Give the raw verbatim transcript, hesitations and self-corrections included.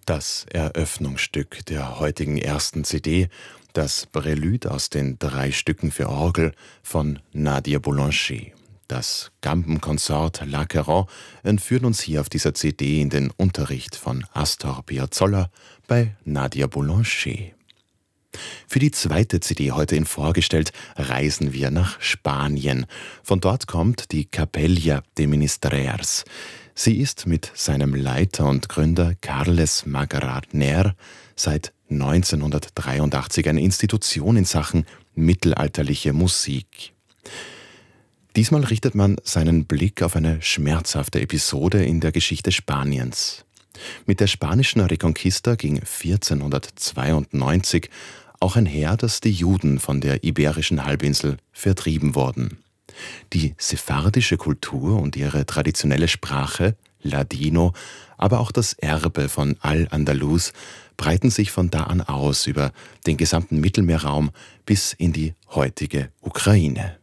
Das Eröffnungsstück der heutigen ersten C D, das Prälude aus den drei Stücken für Orgel von Nadia Boulanger. Das Gambenkonsort La Caron entführt uns hier auf dieser C D in den Unterricht von Astor Piazzolla bei Nadia Boulanger. Für die zweite C D heute in vorgestellt, reisen wir nach Spanien. Von dort kommt die Capella de Ministrers. Sie ist mit seinem Leiter und Gründer Carles Maragall seit neunzehnhundertdreiundachtzig eine Institution in Sachen mittelalterliche Musik. Diesmal richtet man seinen Blick auf eine schmerzhafte Episode in der Geschichte Spaniens. Mit der spanischen Reconquista ging vierzehnhundertzweiundneunzig auch einher, dass die Juden von der iberischen Halbinsel vertrieben wurden. Die sephardische Kultur und ihre traditionelle Sprache, Ladino, aber auch das Erbe von Al-Andalus breiten sich von da an aus über den gesamten Mittelmeerraum bis in die heutige Ukraine.